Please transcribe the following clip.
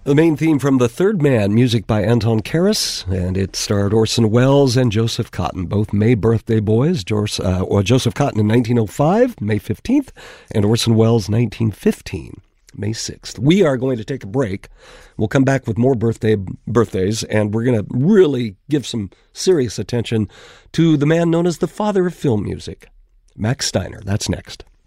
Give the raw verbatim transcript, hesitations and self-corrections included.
The main theme from The Third Man, music by Anton Karas, and it starred Orson Welles and Joseph Cotten, both May birthday boys. George, uh, or Joseph Cotten in nineteen oh five, May fifteenth, and Orson Welles, nineteen fifteen, May sixth. We are going to take a break. We'll come back with more birthday birthdays, and we're going to really give some serious attention to the man known as the father of film music, Max Steiner. That's next.